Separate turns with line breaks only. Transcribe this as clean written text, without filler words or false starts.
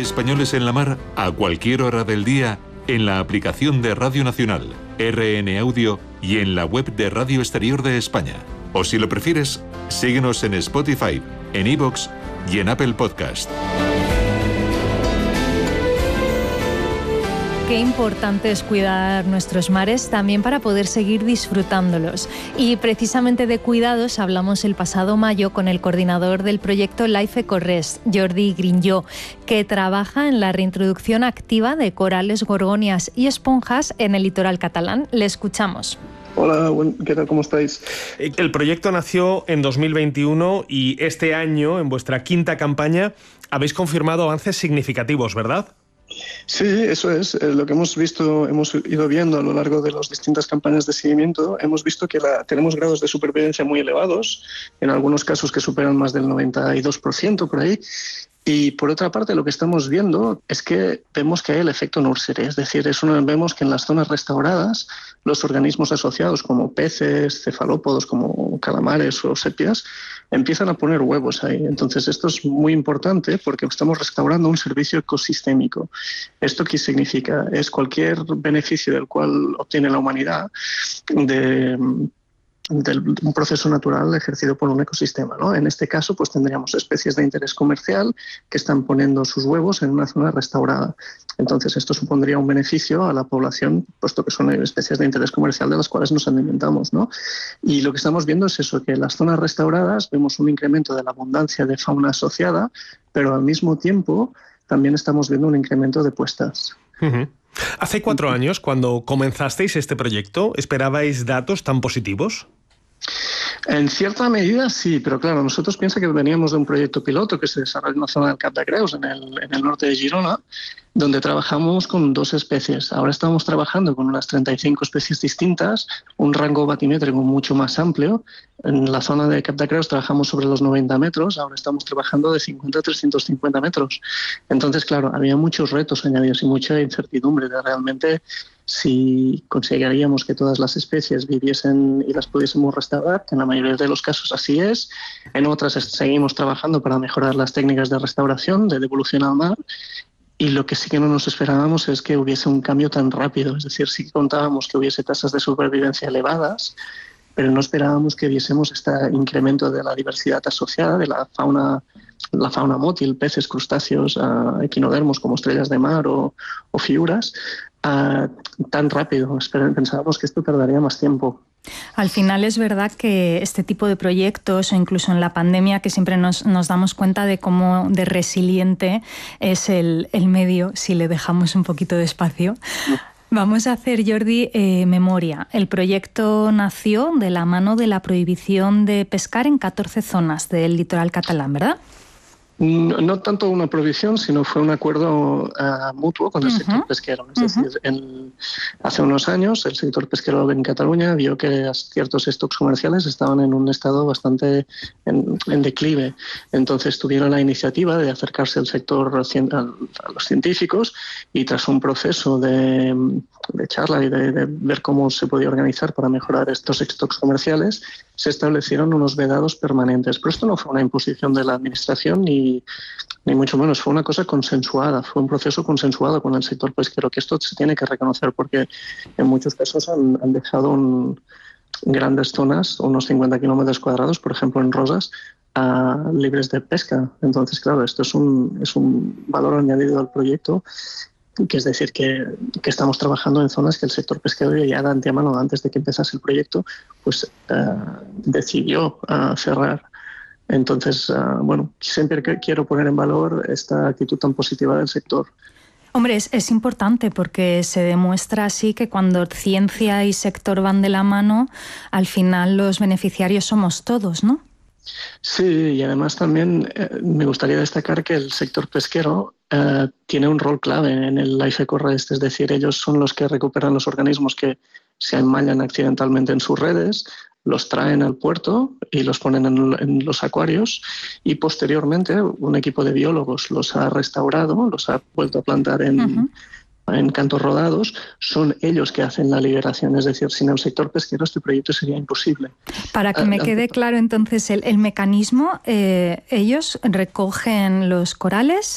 Españoles en la Mar a cualquier hora del día en la aplicación de Radio Nacional, RN Audio y en la web de Radio Exterior de España. O si lo prefieres, síguenos en Spotify, en iVoox y en Apple Podcast.
Qué importante es cuidar nuestros mares también para poder seguir disfrutándolos. Y precisamente de cuidados hablamos el pasado mayo con el coordinador del proyecto Life EcoRest, Jordi Grinyó, que trabaja en la reintroducción activa de corales, gorgonias y esponjas en el litoral catalán. Le escuchamos.
Hola, ¿qué tal? ¿Cómo estáis?
El proyecto nació en 2021 y este año, en vuestra quinta campaña, habéis confirmado avances significativos, ¿verdad?
Sí, eso es. Lo que hemos ido viendo a lo largo de las distintas campañas de seguimiento, hemos visto que tenemos grados de supervivencia muy elevados, en algunos casos que superan más del 92% por ahí. Y por otra parte, lo que estamos viendo es que vemos que hay el efecto nursery, es decir, vemos que en las zonas restauradas los organismos asociados como peces, cefalópodos como calamares o sepias empiezan a poner huevos ahí. Entonces esto es muy importante porque estamos restaurando un servicio ecosistémico. ¿Esto qué significa? Es cualquier beneficio del cual obtiene la humanidad de un proceso natural ejercido por un ecosistema, ¿no? En este caso, pues tendríamos especies de interés comercial que están poniendo sus huevos en una zona restaurada. Entonces, esto supondría un beneficio a la población, puesto que son especies de interés comercial de las cuales nos alimentamos, ¿no? Y lo que estamos viendo es eso, que en las zonas restauradas vemos un incremento de la abundancia de fauna asociada, pero al mismo tiempo también estamos viendo un incremento de puestas.
Uh-huh. Hace 4 años, cuando comenzasteis este proyecto, ¿esperabais datos tan positivos?
En cierta medida sí, pero claro, nosotros piensa que veníamos de un proyecto piloto que se desarrolla en la zona del Cap de Creus, en el norte de Girona, donde trabajamos con 2 especies. Ahora estamos trabajando con unas 35 especies distintas, un rango batimétrico mucho más amplio. En la zona de Cap de Creus trabajamos sobre los 90 metros, ahora estamos trabajando de 50 a 350 metros. Entonces, claro, había muchos retos añadidos y mucha incertidumbre de realmente si conseguiríamos que todas las especies viviesen y las pudiésemos restaurar, que en la mayoría de los casos así es. En otras seguimos trabajando para mejorar las técnicas de restauración, de devolución al mar. Y lo que sí que no nos esperábamos es que hubiese un cambio tan rápido. Es decir, sí que contábamos que hubiese tasas de supervivencia elevadas, pero no esperábamos que viésemos este incremento de la diversidad asociada de la fauna mótil, peces, crustáceos, equinodermos como estrellas de mar o fiuras, tan rápido. Pensábamos que esto tardaría más tiempo.
Al final es verdad que este tipo de proyectos, o incluso en la pandemia, que siempre nos damos cuenta de cómo de resiliente es el medio si le dejamos un poquito de espacio. Vamos a hacer, Jordi, memoria. El proyecto nació de la mano de la prohibición de pescar en 14 zonas del litoral catalán, ¿verdad?
No tanto una prohibición, sino fue un acuerdo mutuo con el sector pesquero. Es decir, hace unos años el sector pesquero en Cataluña vio que ciertos stocks comerciales estaban en un estado bastante en declive. Entonces tuvieron la iniciativa de acercarse al sector a los científicos y tras un proceso de charla y de ver cómo se podía organizar para mejorar estos stocks comerciales, se establecieron unos vedados permanentes. Pero esto no fue una imposición de la administración ni mucho menos, fue una cosa consensuada, fue un proceso consensuado con el sector pesquero, que esto se tiene que reconocer porque en muchos casos han dejado grandes zonas, unos 50 kilómetros cuadrados, por ejemplo en Rosas, libres de pesca. Entonces, claro, esto es un valor añadido al proyecto, que es decir, que estamos trabajando en zonas que el sector pesquero ya de antemano, antes de que empezase el proyecto, pues decidió cerrar. Entonces, siempre quiero poner en valor esta actitud tan positiva del sector.
Hombre, es importante porque se demuestra así que cuando ciencia y sector van de la mano, al final los beneficiarios somos todos, ¿no?
Sí, y además también me gustaría destacar que el sector pesquero tiene un rol clave en el Life EcoRest, es decir, ellos son los que recuperan los organismos que se enmallan accidentalmente en sus redes, los traen al puerto y los ponen en los acuarios y posteriormente un equipo de biólogos los ha restaurado, los ha vuelto a plantar en cantos rodados. Son ellos que hacen la liberación, es decir, sin el sector pesquero este proyecto sería imposible.
Para que me quede claro entonces el mecanismo, ellos recogen los corales,